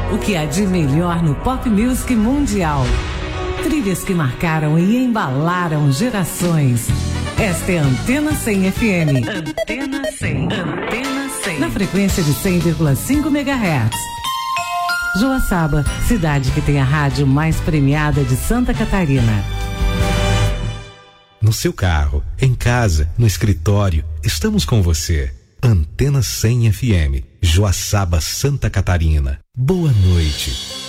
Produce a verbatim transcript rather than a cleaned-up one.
O que há de melhor no pop music mundial. Trilhas que marcaram e embalaram gerações. Esta é a Antena cem F M. Antena cem. Antena cem. Na frequência de cem vírgula cinco megahertz. Joaçaba, cidade que tem a rádio mais premiada de Santa Catarina. No seu carro, em casa, no escritório, estamos com você. Antena cem F M, Joaçaba, Santa Catarina. Boa noite.